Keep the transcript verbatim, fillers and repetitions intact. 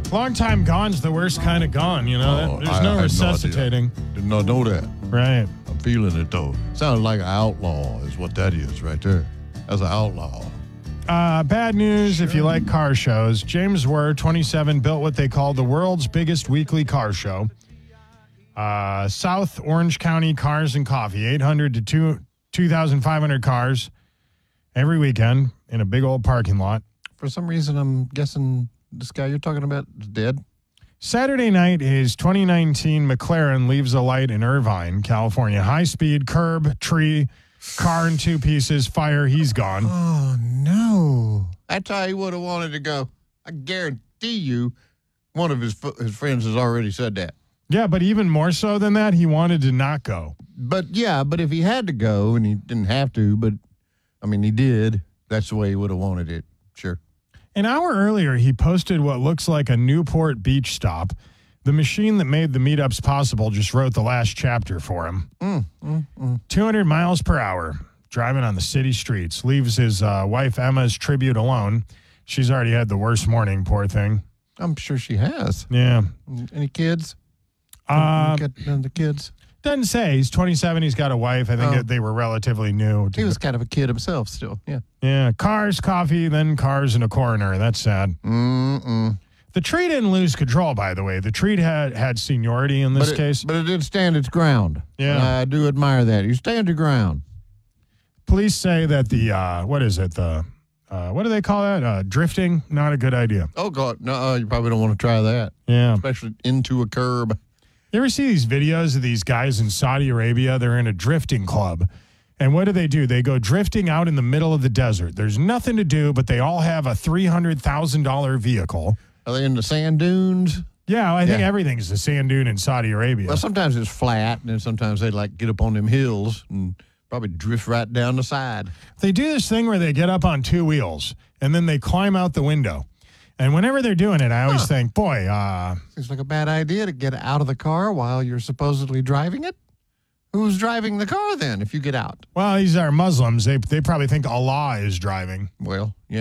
Long time gone's the worst kind of gone, you know? Oh, There's I- I no had no resuscitating. Did not know that. Right. I'm feeling it, though. Sounds like an outlaw is what that is right there. That's an outlaw. Uh, bad news if you like car shows. James Wurr, twenty-seven, built what they call the world's biggest weekly car show. Uh, South Orange County Cars and Coffee, eight hundred to two thousand five hundred cars every weekend in a big old parking lot. For some reason, I'm guessing this guy you're talking about is dead. Saturday night, his twenty nineteen McLaren leaves a light in Irvine, California. High speed, curb, tree, car in two pieces, fire, he's gone. Oh, no. That's how he would have wanted to go. I guarantee you one of his his friends has already said that. Yeah, but even more so than that, he wanted to not go. But, yeah, but if he had to go, and he didn't have to, but, I mean, he did, that's the way he would have wanted it. Sure. An hour earlier, he posted what looks like a Newport beach stop. The machine that made the meetups possible just wrote the last chapter for him. Mm, mm, mm. two hundred miles per hour, driving on the city streets. Leaves his uh, wife Emma's tribute alone. She's already had the worst morning, poor thing. I'm sure she has. Yeah. Any kids? Uh, Get the kids. doesn't say. He's twenty-seven. He's got a wife. I think Oh. it, they were relatively new. He was kind of a kid himself still, yeah. Yeah. Cars, coffee, then cars and a coroner. That's sad. Mm-mm. The tree didn't lose control, by the way. The tree had, had seniority in this but it, case. But it did stand its ground. Yeah. And I do admire that. You stand your ground. Police say that the, uh, what is it? The, uh, what do they call that? Uh, drifting? Not a good idea. Oh, God. No, you probably don't want to try that. Yeah. Especially into a curb. You ever see these videos of these guys in Saudi Arabia? They're in a drifting club. And what do they do? They go drifting out in the middle of the desert. There's nothing to do, but they all have a three hundred thousand dollars vehicle. Are they in the sand dunes? Yeah, I think Yeah. everything's a sand dune in Saudi Arabia. Well, sometimes it's flat, and then sometimes they like get up on them hills and probably drift right down the side. They do this thing where they get up on two wheels, and then they climb out the window. And whenever they're doing it, I always Huh. think, boy, uh, Seems like a bad idea to get out of the car while you're supposedly driving it. Who's driving the car then if you get out? well, these are Muslims. They, they probably think Allah is driving. Well, yeah.